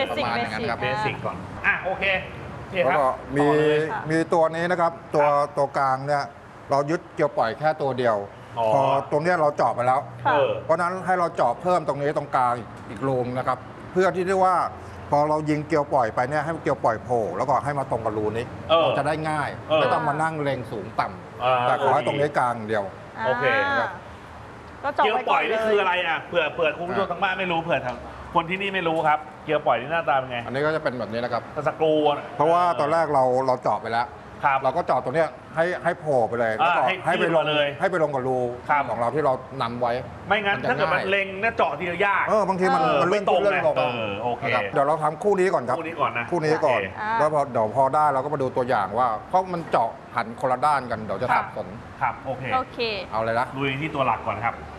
ประมาณอย่างนั้นครับเบสิกก่อนโอเคแล้วก็มีตัวนี้นะครับตัวกลางเนี่ยเรายึดเกลียวปล่อยแค่ตัวเดียวพอตรงนี้เราเจาะไปแล้วเพราะนั้นให้เราเจาะเพิ่มตรงนี้ตรงกลางอีกรูมนะครับเพื่อที่ได้ว่าพอเรายิงเกลียวปล่อยไปเนี่ยให้เกลียวปล่อยโผล่แล้วก็ให้มาตรงกับรูนี้เราจะได้ง่ายไม่ต้องมานั่งเล็งสูงต่ำแต่ขอให้ตรงนี้กลางเดียวโอเคครับเกลียวปล่อยนี่คืออะไรเผื่อคุณผู้ชมทางบ้านไม่รู้เผื่อทางคนที่นี่ไม่รู้ครับเกลียวปล่อยนี่หน้าตาเป็นไงอันนี้ก็จะเป็นแบบนี้นะครับสกรูเพราะว่าตอนแรกเราเจาะไปแล้วเราก็เจาะตัวเนี้ยให้โผล่ไปเลยแล้วก็ให้ไปลงกับรูของเราที่เรานำไว้ไม่งั้นถ้าเกิดมันเล็งเนี่ยเจาะทีละยากบางทีมันเลื่อนขึ้นเลื่อนลงโอเคเดี๋ยวเราทำคู่นี้ก่อนครับคู่นี้ก่อนนะคู่นี้ก่อนแล้วพอเดี๋ยวพอได้เราก็มาดูตัวอย่างว่าเพราะมันเจาะหันคนละด้านกันเดี๋ยวจะสับสนครับโอเคเอาเลยนะดูที่ตัวหลักก่อนครับ